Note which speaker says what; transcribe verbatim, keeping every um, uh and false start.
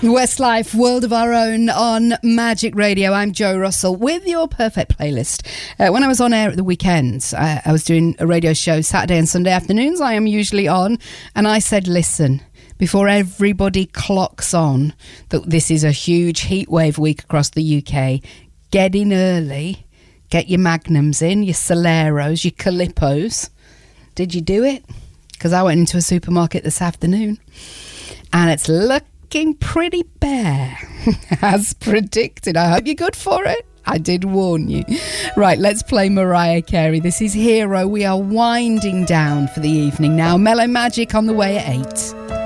Speaker 1: Westlife, World of Our Own on Magic Radio. I'm Jo Russell with your perfect playlist. Uh, when I was on air at the weekends, I, I was doing a radio show Saturday and Sunday afternoons. I am usually on, and I said, listen, before everybody clocks on that this is a huge heatwave week across the U K, get in early, get your Magnums in, your Soleros, your Calippos. Did you do it? Because I went into a supermarket this afternoon and it's looking pretty bare, as predicted. I hope you're good for it. I did warn you. Right, let's play Mariah Carey. This is Hero. We are winding down for the evening now. Mellow Magic on the way at eight.